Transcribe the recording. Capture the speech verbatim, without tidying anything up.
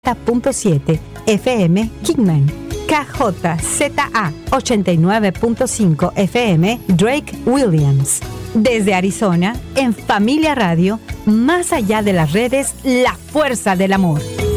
punto siete F M Kingman, K J Z A ochenta y nueve punto cinco F M Drake Williams. Desde Arizona, en Familia Radio, más allá de las redes, la fuerza del amor.